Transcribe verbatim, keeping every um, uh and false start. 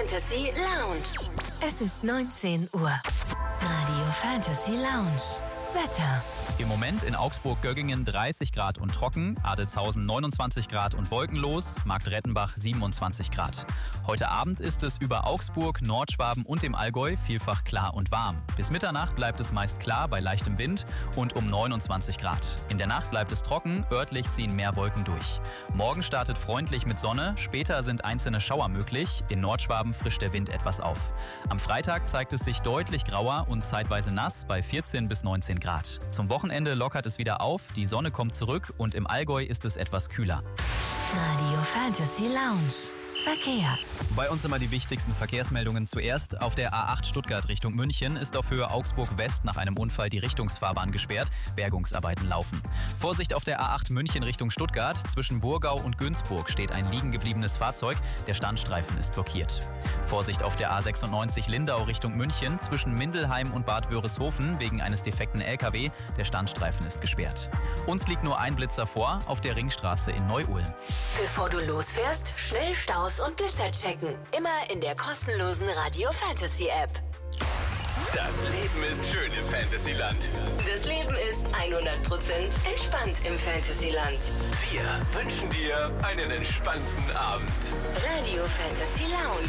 Fantasy Lounge. Es ist neunzehn Uhr. Radio Fantasy Lounge. Wetter. Im Moment in Augsburg-Göggingen dreißig Grad und trocken, Adelzhausen neunundzwanzig Grad und wolkenlos, Marktrettenbach siebenundzwanzig Grad. Heute Abend ist es über Augsburg, Nordschwaben und dem Allgäu vielfach klar und warm. Bis Mitternacht bleibt es meist klar bei leichtem Wind und um neunundzwanzig Grad. In der Nacht bleibt es trocken, örtlich ziehen mehr Wolken durch. Morgen startet freundlich mit Sonne, später sind einzelne Schauer möglich, in Nordschwaben frischt der Wind etwas auf. Am Freitag zeigt es sich deutlich grauer und zeitweise nass bei vierzehn bis neunzehn Grad. Zum Wochenende lockert es wieder auf, die Sonne kommt zurück und im Allgäu ist es etwas kühler. Radio Fantasy Lounge. Verkehr. Bei uns immer die wichtigsten Verkehrsmeldungen zuerst. Auf der A acht Stuttgart Richtung München ist auf Höhe Augsburg West nach einem Unfall die Richtungsfahrbahn gesperrt. Bergungsarbeiten laufen. Vorsicht auf der A acht München Richtung Stuttgart. Zwischen Burgau und Günzburg steht ein liegen gebliebenes Fahrzeug. Der Standstreifen ist blockiert. Vorsicht auf der A sechsundneunzig Lindau Richtung München. Zwischen Mindelheim und Bad Wörishofen wegen eines defekten L K W. Der Standstreifen ist gesperrt. Uns liegt nur ein Blitzer vor auf der Ringstraße in Neu-Ulm. Bevor du losfährst, schnell Staus und Blitzer checken. Immer in der kostenlosen Radio Fantasy App. Das Leben ist schön im Fantasyland. Das Leben ist hundert Prozent entspannt im Fantasyland. Wir wünschen dir einen entspannten Abend. Radio Fantasy Lounge.